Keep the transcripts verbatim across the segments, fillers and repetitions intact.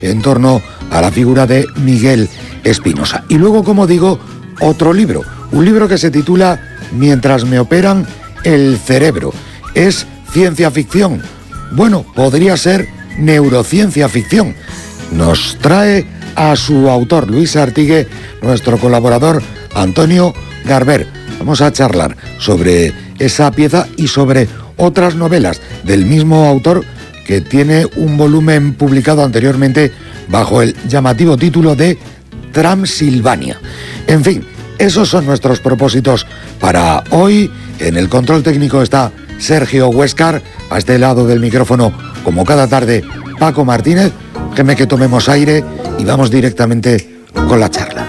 en torno a la figura de Miguel Espinosa. Y luego, como digo, otro libro, un libro que se titula Mientras me operan el cerebro. Es ciencia ficción. Bueno, podría ser neurociencia ficción. Nos trae a su autor, Luis Artigue, nuestro colaborador Antonio Garber. Vamos a charlar sobre esa pieza y sobre otras novelas del mismo autor, que tiene un volumen publicado anteriormente bajo el llamativo título de Transilvania. En fin, esos son nuestros propósitos para hoy. En el control técnico está Sergio Huéscar, a este lado del micrófono, como cada tarde, Paco Martínez. Déjeme que tomemos aire y vamos directamente con la charla.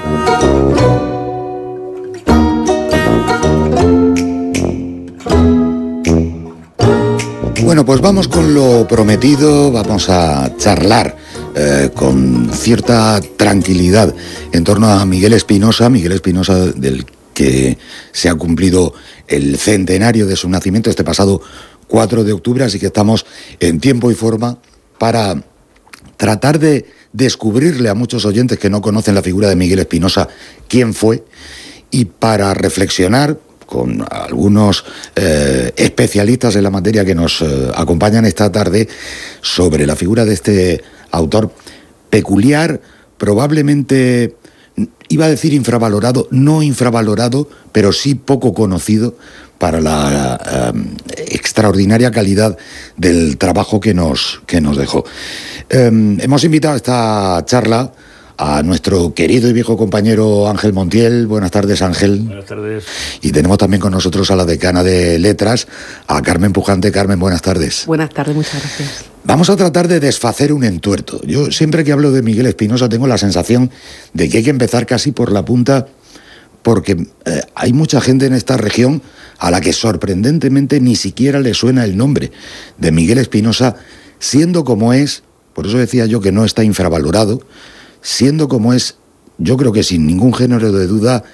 Bueno, pues vamos con lo prometido, vamos a charlar eh, con cierta tranquilidad en torno a Miguel Espinosa, Miguel Espinosa del que se ha cumplido el centenario de su nacimiento este pasado cuatro de octubre, así que estamos en tiempo y forma para tratar de descubrirle a muchos oyentes que no conocen la figura de Miguel Espinosa quién fue, y para reflexionar con algunos eh, especialistas en la materia que nos eh, acompañan esta tarde sobre la figura de este autor peculiar, probablemente, iba a decir infravalorado, no infravalorado, pero sí poco conocido para la eh, extraordinaria calidad del trabajo que nos, que nos dejó. Eh, hemos invitado a esta charla a nuestro querido y viejo compañero Ángel Montiel. Buenas tardes, Ángel. Buenas tardes. Y tenemos también con nosotros a la decana de Letras, a Carmen Pujante. Carmen, buenas tardes. Buenas tardes, muchas gracias. Vamos a tratar de desfacer un entuerto. Yo siempre que hablo de Miguel Espinosa tengo la sensación de que hay que empezar casi por la punta, porque eh, hay mucha gente en esta región a la que sorprendentemente ni siquiera le suena el nombre de Miguel Espinosa, siendo como es, por eso decía yo que no está infravalorado, siendo como es, yo creo que sin ningún género de duda,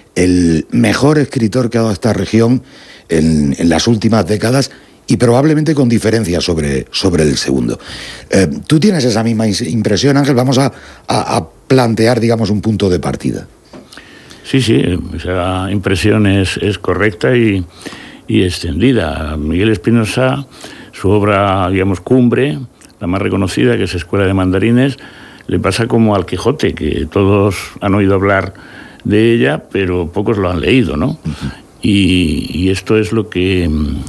el mejor escritor que ha dado esta región en, en las últimas décadas, y probablemente con diferencia sobre, sobre el segundo. Eh, ¿Tú tienes esa misma impresión, Ángel? Vamos a, a, a plantear, digamos, un punto de partida. Sí, sí, esa impresión es, es correcta y, y extendida. Miguel Espinosa, su obra, digamos, cumbre, la más reconocida, que es Escuela de Mandarines, le pasa como al Quijote, que todos han oído hablar de ella, pero pocos lo han leído, ¿no? Uh-huh. Y, y esto es lo que,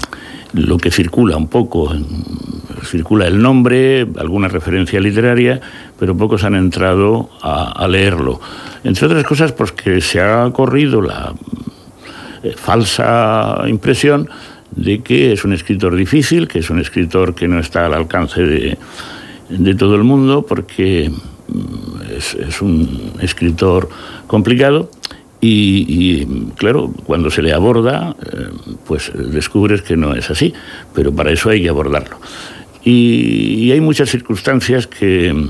lo que circula un poco. Circula el nombre, alguna referencia literaria, pero pocos han entrado a, a leerlo. Entre otras cosas, porque se ha corrido la eh, falsa impresión de que es un escritor difícil, que es un escritor que no está al alcance de... de todo el mundo, porque es, es un escritor complicado y, y, claro, cuando se le aborda, eh, pues descubres que no es así, pero para eso hay que abordarlo. Y, y hay muchas circunstancias que,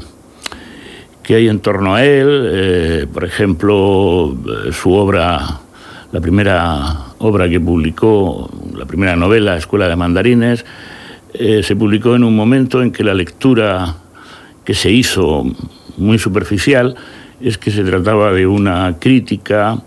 que hay en torno a él, eh, por ejemplo, su obra, la primera obra que publicó, la primera novela, Escuela de Mandarines, Eh, se publicó en un momento en que la lectura que se hizo muy superficial es que se trataba de una crítica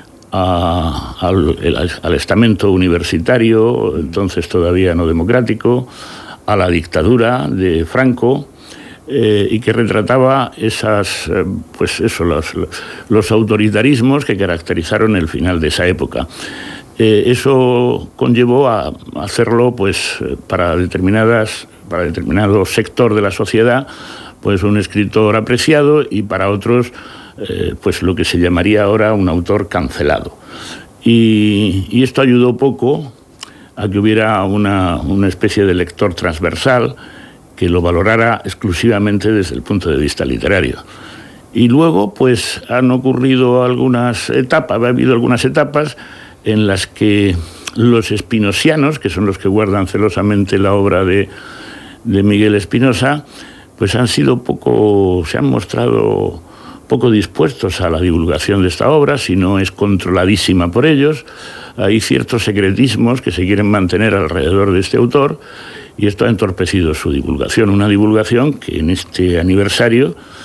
a, al, al estamento universitario, entonces todavía no democrático, a la dictadura de Franco, eh, y que retrataba esas, eh, pues eso, los, los autoritarismos que caracterizaron el final de esa época. Eh, eso conllevó a hacerlo, pues, para determinadas, para determinado sector de la sociedad, pues un escritor apreciado, y para otros, eh, pues lo que se llamaría ahora un autor cancelado. Y, y esto ayudó poco a que hubiera una, una especie de lector transversal que lo valorara exclusivamente desde el punto de vista literario. Y luego, pues, han ocurrido algunas etapas, ha habido algunas etapas en las que los espinosianos, que son los que guardan celosamente la obra de, de Miguel Espinosa, pues han sido poco, se han mostrado poco dispuestos a la divulgación de esta obra, si no es controladísima por ellos. Hay ciertos secretismos que se quieren mantener alrededor de este autor, y esto ha entorpecido su divulgación, una divulgación que en este aniversario